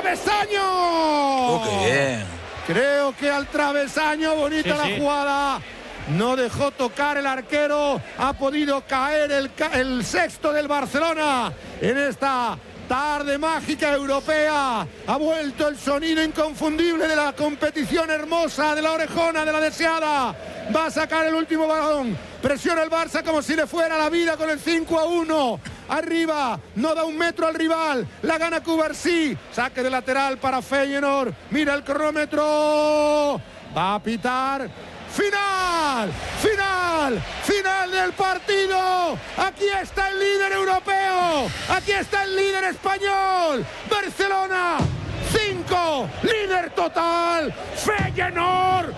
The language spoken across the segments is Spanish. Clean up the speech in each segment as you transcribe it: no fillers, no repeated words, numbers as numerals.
travesaño. ¡Oh, qué bien! Creo que al travesaño, bonita la jugada. No dejó tocar el arquero. Ha podido caer el sexto del Barcelona en esta tarde mágica europea. Ha vuelto el sonido inconfundible de la competición hermosa, de la orejona, de la deseada. Va a sacar el último balón. Presiona el Barça como si le fuera la vida con el 5-1. Arriba, no da un metro al rival. La gana Cubarsí. Saque de lateral para Feyenoord. Mira el cronómetro. Va a pitar. ¡Final! ¡Final! ¡Final del partido! ¡Aquí está el líder europeo! ¡Aquí está el líder español! ¡Barcelona! 5, líder total, Feyenoord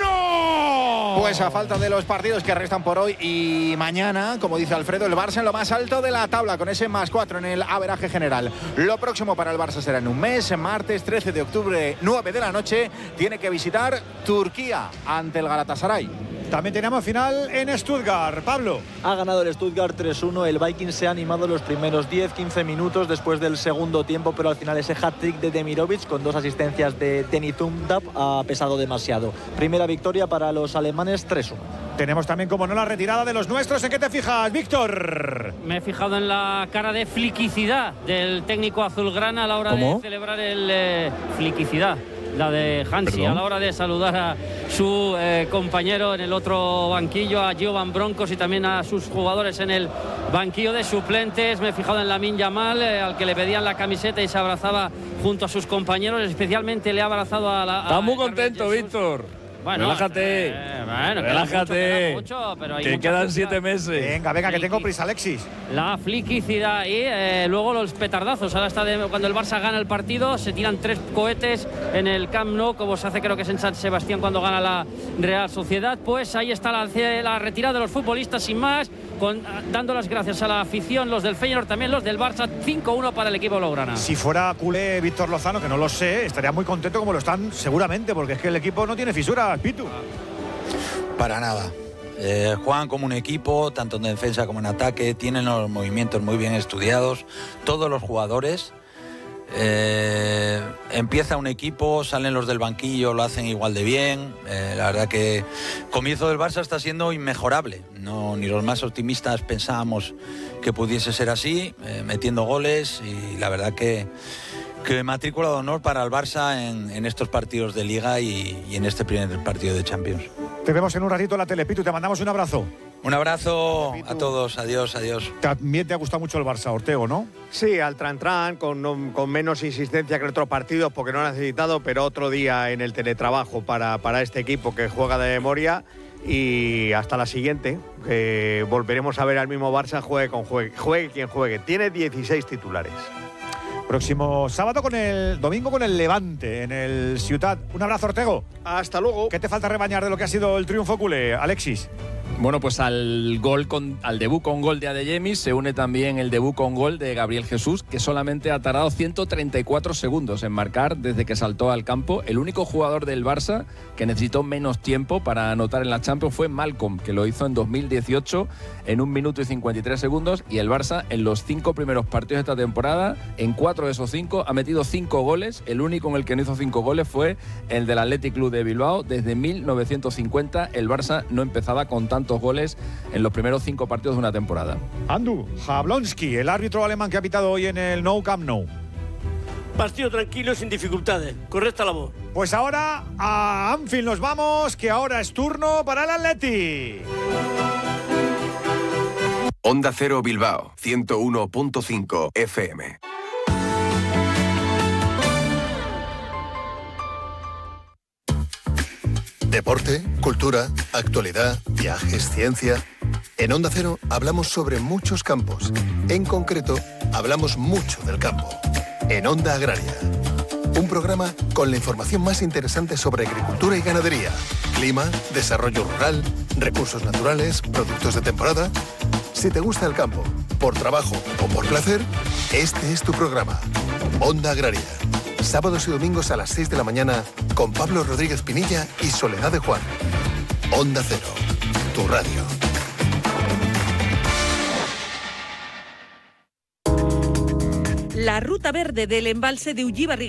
1. Pues a falta de los partidos que restan por hoy y mañana, como dice Alfredo, el Barça en lo más alto de la tabla con ese +4 en el averaje general. Lo próximo para el Barça será en un mes, martes 13 de octubre, 9 de la noche, tiene que visitar Turquía ante el Galatasaray. También tenemos final en Stuttgart. Pablo. Ha ganado el Stuttgart 3-1. El Viking se ha animado los primeros 10-15 minutos después del segundo tiempo, pero al final ese hat-trick de Demirovic con 2 asistencias de Deniz Undav ha pesado demasiado. Primera victoria para los alemanes, 3-1. Tenemos también, como no, la retirada de los nuestros. ¿En qué te fijas, Víctor? Me he fijado en la cara de fliquicidad del técnico azulgrana a la hora de celebrar el fliquicidad. La de Hansi, a la hora de saludar a su compañero en el otro banquillo, a Jovan Broncos, y también a sus jugadores en el banquillo de suplentes. Me he fijado en Lamine Yamal, al que le pedían la camiseta y se abrazaba junto a sus compañeros. Especialmente le ha abrazado a la... Está muy contento, Víctor. Bueno, relájate, relájate, mucho, pero hay que quedan 7 meses. Venga, que tengo prisa, Alexis. La fliquicidad y luego los petardazos. Ahora está cuando el Barça gana el partido, se tiran 3 cohetes en el Camp Nou, como se hace, creo que es en San Sebastián cuando gana la Real Sociedad. Pues ahí está la retirada de los futbolistas sin más, dando las gracias a la afición, los del Feyenoord, también los del Barça. 5-1 para el equipo blaugrana. Si fuera culé Víctor Lozano, que no lo sé, estaría muy contento como lo están seguramente, porque es que el equipo no tiene fisuras, Pitu. Para nada. Juegan como un equipo, tanto en defensa como en ataque, tienen los movimientos muy bien estudiados, todos los jugadores. Empieza un equipo, salen los del banquillo, lo hacen igual de bien. La verdad que el comienzo del Barça está siendo inmejorable. No, ni los más optimistas pensábamos que pudiese ser así, metiendo goles, y la verdad que matrícula de honor para el Barça en estos partidos de Liga y en este primer partido de Champions. Te vemos en un ratito en la tele, Pitu, te mandamos un abrazo. Un abrazo a todos, adiós. También te ha gustado mucho el Barça, Ortego, ¿no? Sí, al tran-tran, con menos insistencia que en otros partidos, porque no lo ha necesitado, pero otro día en el teletrabajo para este equipo que juega de memoria. Y hasta la siguiente, volveremos a ver al mismo Barça, juegue quien juegue. Tiene 16 titulares. Próximo sábado domingo con el Levante en el Ciutat. Un abrazo, Ortego. Hasta luego. ¿Qué te falta rebañar de lo que ha sido el triunfo culé, Alexis? Bueno, pues al debut con gol de Adeyemi se une también el debut con gol de Gabriel Jesús, que solamente ha tardado 134 segundos en marcar desde que saltó al campo. El único jugador del Barça que necesitó menos tiempo para anotar en la Champions fue Malcolm, que lo hizo en 2018 en 1 minuto y 53 segundos. Y el Barça, en los 5 primeros partidos de esta temporada, en 4 de esos 5 ha metido 5 goles. El único en el que no hizo 5 goles fue el del Athletic Club de Bilbao. Desde 1950 el Barça no empezaba con tantos goles en los primeros 5 partidos de una temporada. Andu Jablonski, el árbitro alemán que ha pitado hoy en el Nou Camp Nou. Partido tranquilo, sin dificultades. Correcta labor. Pues ahora a Anfield nos vamos, que ahora es turno para el Atleti. Onda Cero Bilbao, 101.5 FM. Deporte, cultura, actualidad, viajes, ciencia. En Onda Cero hablamos sobre muchos campos. En concreto, hablamos mucho del campo. En Onda Agraria. Un programa con la información más interesante sobre agricultura y ganadería, clima, desarrollo rural, recursos naturales, productos de temporada. Si te gusta el campo, por trabajo o por placer, este es tu programa. Onda Agraria. Sábados y domingos a las 6 de la mañana con Pablo Rodríguez Pinilla y Soledad de Juan. Onda Cero, tu radio. La ruta verde del embalse de Ullíbarri